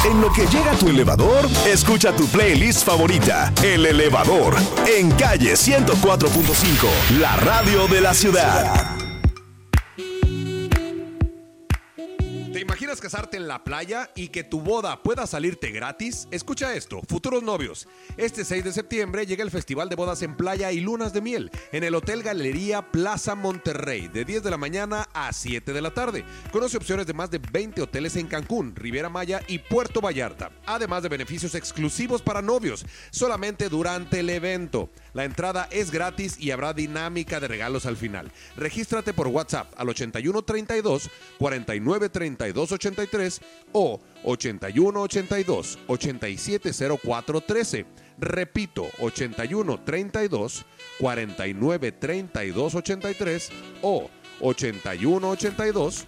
En lo que llega tu elevador, escucha tu playlist favorita, El Elevador, en Calle 104.5, la radio de la ciudad. ¿Te imaginas casarte en la playa y que tu boda pueda salirte gratis? Escucha esto, futuros novios. Este 6 de septiembre llega el Festival de Bodas en Playa y Lunas de Miel en el Hotel Galería Plaza Monterrey, de 10 de la mañana a 7 de la tarde. Conoce opciones de más de 20 hoteles en Cancún, Riviera Maya y Puerto Vallarta, además de beneficios exclusivos para novios, solamente durante el evento. La entrada es gratis y habrá dinámica de regalos al final. Regístrate por WhatsApp al 8132 4932 83 o 8182 870413. Repito, 8132 4932 83 o 8182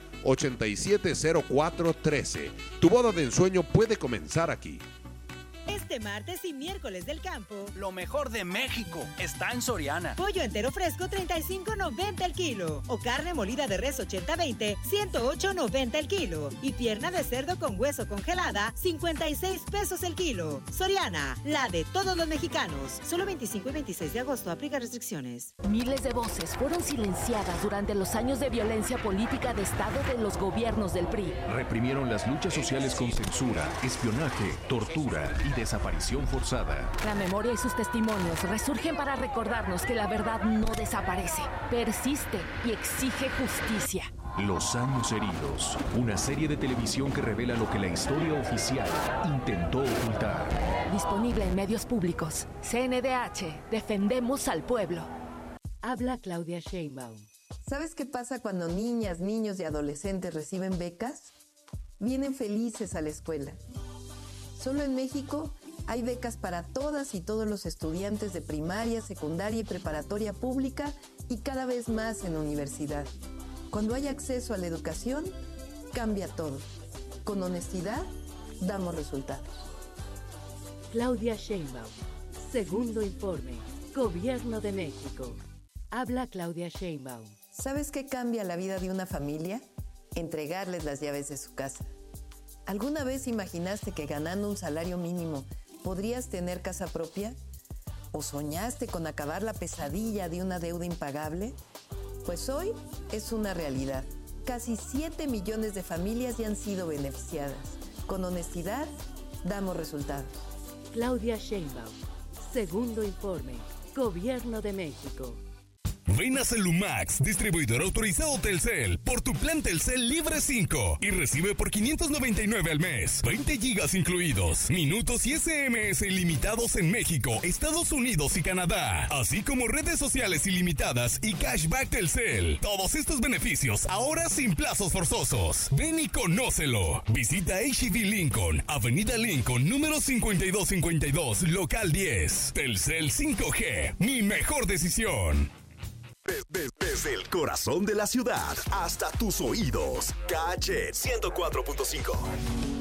870413. Tu boda de ensueño puede comenzar aquí. Este martes y miércoles del campo, lo mejor de México está en Soriana. Pollo entero fresco, $35.90 el kilo. O carne molida de res 80-20, $108.90 el kilo. Y pierna de cerdo con hueso congelada, 56 pesos el kilo. Soriana, la de todos los mexicanos. Solo 25 y 26 de agosto, aplica restricciones. Miles de voces fueron silenciadas durante los años de violencia política de Estado de los gobiernos del PRI. Reprimieron las luchas sociales con censura, espionaje, tortura y desaparición forzada. La memoria y sus testimonios resurgen para recordarnos que la verdad no desaparece, persiste y exige justicia. Los años heridos, una serie de televisión que revela lo que la historia oficial intentó ocultar. Disponible en medios públicos. CNDH, defendemos al pueblo. Habla Claudia Sheinbaum. ¿Sabes qué pasa cuando niñas, niños y adolescentes reciben becas? Vienen felices a la escuela. Solo en México hay becas para todas y todos los estudiantes de primaria, secundaria y preparatoria pública y cada vez más en universidad. Cuando hay acceso a la educación, cambia todo. Con honestidad, damos resultados. Claudia Sheinbaum. Segundo informe. Gobierno de México. Habla Claudia Sheinbaum. ¿Sabes qué cambia la vida de una familia? Entregarles las llaves de su casa. ¿Alguna vez imaginaste que ganando un salario mínimo podrías tener casa propia? ¿O soñaste con acabar la pesadilla de una deuda impagable? Pues hoy es una realidad. Casi 7 millones de familias ya han sido beneficiadas. Con honestidad, damos resultados. Claudia Sheinbaum. Segundo informe. Gobierno de México. Ven a Celumax, distribuidor autorizado Telcel, por tu plan Telcel Libre 5 y recibe por $599 al mes, 20 gigas incluidos, minutos y SMS ilimitados en México, Estados Unidos y Canadá, así como redes sociales ilimitadas y cashback Telcel. Todos estos beneficios ahora sin plazos forzosos. Ven y conócelo. Visita H-E-B Lincoln, Avenida Lincoln, número 5252, local 10. Telcel 5G, mi mejor decisión. Desde el corazón de la ciudad hasta tus oídos, Calle 104.5.